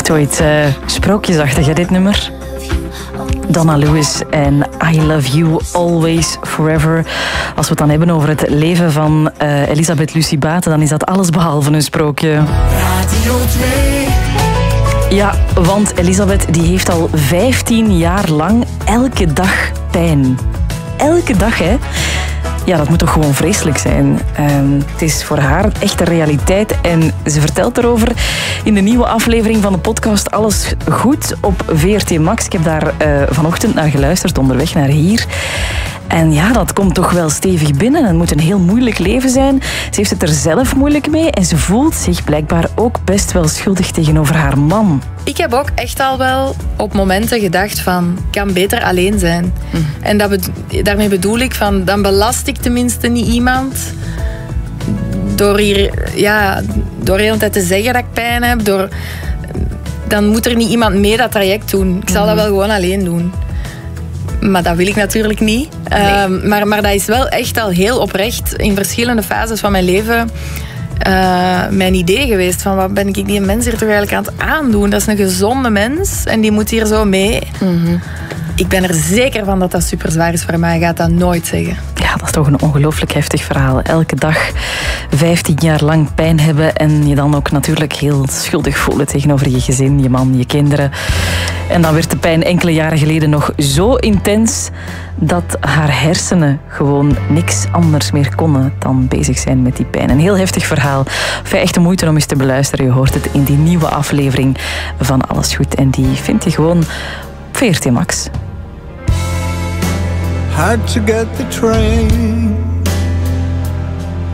Echt ooit sprookjesachtig, hè, dit nummer? Donna Lewis en I Love You Always Forever. Als we het dan hebben over het leven van Elisabeth Lucie Baten, dan is dat alles behalve een sprookje. Radio 2. Ja, want Elisabeth die heeft al 15 jaar lang elke dag pijn. Elke dag, hè? Ja, dat moet toch gewoon vreselijk zijn. Het is voor haar echt een realiteit en ze vertelt erover in de nieuwe aflevering van de podcast Alles Goed op VRT Max. Ik heb daar vanochtend naar geluisterd, onderweg naar hier. En ja, dat komt toch wel stevig binnen. Het moet een heel moeilijk leven zijn. Ze heeft het er zelf moeilijk mee en ze voelt zich blijkbaar ook best wel schuldig tegenover haar man. Ik heb ook echt al wel op momenten gedacht van, ik kan beter alleen zijn. En daarmee bedoel ik van, dan belast ik tenminste niet iemand door hier, door de hele tijd te zeggen dat ik pijn heb. Dan moet er niet iemand mee dat traject doen. Ik zal dat wel gewoon alleen doen. Maar dat wil ik natuurlijk niet. Nee. Maar dat is wel echt al heel oprecht in verschillende fases van mijn leven mijn idee geweest. Van wat ben ik die mens hier toch eigenlijk aan het aandoen? Dat is een gezonde mens en die moet hier zo mee. Mm-hmm. Ik ben er zeker van dat dat super zwaar is voor mij. Je gaat dat nooit zeggen. Ja, dat is toch een ongelooflijk heftig verhaal. Elke dag 15 jaar lang pijn hebben en je dan ook natuurlijk heel schuldig voelen tegenover je gezin, je man, je kinderen. En dan werd de pijn enkele jaren geleden nog zo intens dat haar hersenen gewoon niks anders meer konden dan bezig zijn met die pijn. Een heel heftig verhaal. Echt de moeite om eens te beluisteren. Je hoort het in die nieuwe aflevering van Alles Goed. En die vind je gewoon op VRT Max. Had to get the train